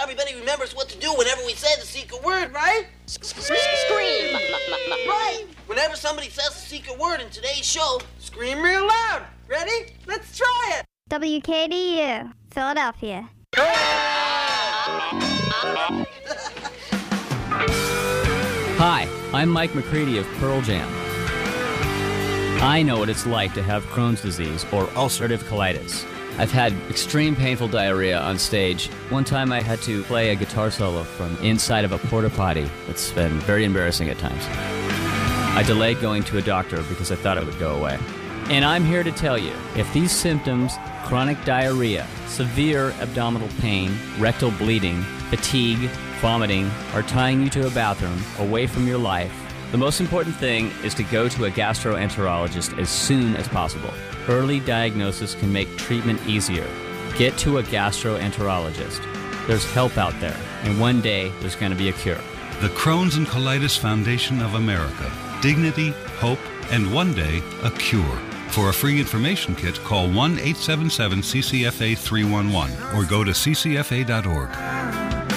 everybody remembers what to do whenever we say the secret word, right? Scream! Right! Whenever somebody says the secret word in today's show, scream real loud. Ready? Let's try it! WKDU, Philadelphia. Hi, I'm Mike McCready of Pearl Jam. I know what it's like to have Crohn's disease or ulcerative colitis. I've had extreme painful diarrhea on stage. One time I had to play a guitar solo from inside of a porta potty. It's been very embarrassing at times. I delayed going to a doctor because I thought it would go away. And I'm here to tell you, if these symptoms, chronic diarrhea, severe abdominal pain, rectal bleeding, fatigue, vomiting, are tying you to a bathroom away from your life, the most important thing is to go to a gastroenterologist as soon as possible. Early diagnosis can make treatment easier. Get to a gastroenterologist. There's help out there, and one day there's going to be a cure. The Crohn's and Colitis Foundation of America. Dignity, hope, and one day, a cure. For a free information kit, call 1-877-CCFA-311 or go to ccfa.org.